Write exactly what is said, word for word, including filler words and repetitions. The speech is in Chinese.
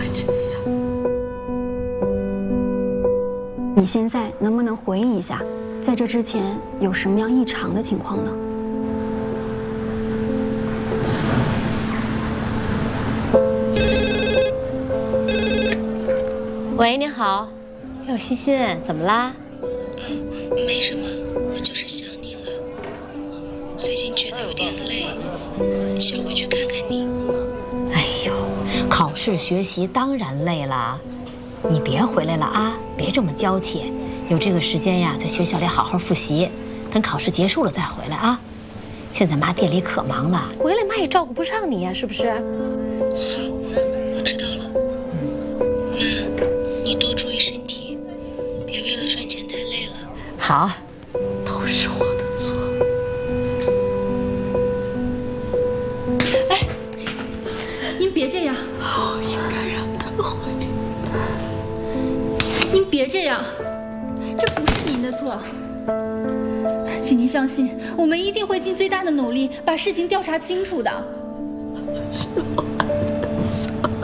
这样。 你现在能不能回忆一下，在这之前有什么样异常的情况呢？ 喂，你好。哟，欣欣，怎么啦？ 没什么，我就是想你了。最近觉得有点累，想回去看看你。 哎呦，考试学习当然累了，你别回来了啊，别这么娇气。有这个时间呀，在学校里好好复习，等考试结束了再回来啊。现在妈店里可忙了，回来妈也照顾不上你呀，是不是？ 好，我知道了。嗯，妈，你多注意身体，别为了赚钱太累了。 好， 都是我的错。 哎，您别这样， 我应该让他回来。 您别这样，这不是您的错。请您相信，我们一定会尽最大的努力把事情调查清楚的。 是我的错。